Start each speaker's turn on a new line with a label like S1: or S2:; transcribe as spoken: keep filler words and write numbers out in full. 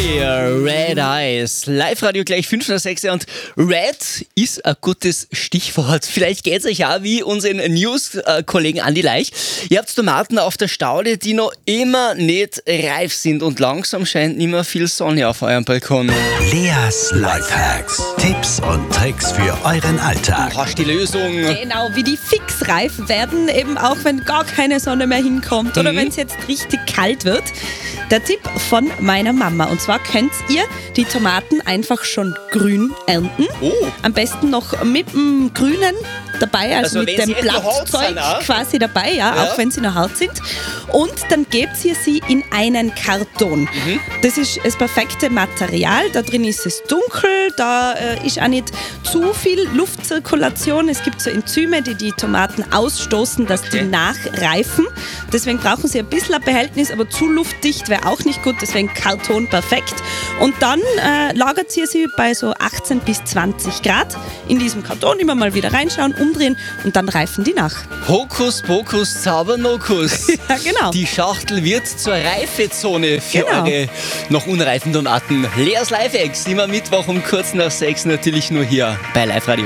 S1: Bowie, Red Eyes. Live-Radio gleich fünf nach sechs und Red ist ein gutes Stichwort. Vielleicht geht es euch auch wie unseren News-Kollegen Andi Leich. Ihr habt Tomaten auf der Staude, die noch immer nicht reif sind und langsam scheint nicht mehr viel Sonne auf eurem Balkon.
S2: Leas Lifehacks. Tipps und Tricks für euren Alltag.
S1: Du hast die Lösung.
S3: Genau, wie die fix reif werden, eben auch wenn gar keine Sonne mehr hinkommt oder
S1: Mhm.
S3: wenn es jetzt richtig kalt wird. Der Tipp von meiner Mama. Und zwar könnt ihr die Tomaten einfach schon grün ernten.
S1: Oh.
S3: Am besten noch mit dem Grünen dabei, also,
S1: Also
S3: mit
S1: wenn
S3: dem
S1: sie erst noch hart
S3: Blattzeug
S1: sind, auch?
S3: quasi dabei, ja,
S1: Ja.
S3: auch wenn sie noch hart sind. Und dann gebt ihr sie in einen Karton.
S1: Mhm.
S3: Das ist das perfekte Material. Da drin ist es dunkel, da äh, ist auch nicht zu viel Luftzirkulation. Es gibt so Enzyme, die die Tomaten ausstoßen, dass
S1: Okay.
S3: die nachreifen. Deswegen brauchen sie ein bisschen ein Behältnis, aber zu luftdicht wäre auch nicht gut. Deswegen Karton perfekt. Und dann äh, lagert ihr sie bei so achtzehn bis zwanzig Grad in diesem Karton. Immer mal wieder reinschauen, umdrehen und dann reifen die nach.
S1: Hokus Pokus Zaubernokus.
S3: Ja, genau.
S1: Die Schachtel wird zur Reifezone für
S3: Genau.
S1: eure noch unreifen Tomaten. Leas Lifehacks, immer Mittwoch um kurz nach sechs, natürlich nur hier bei Live Radio.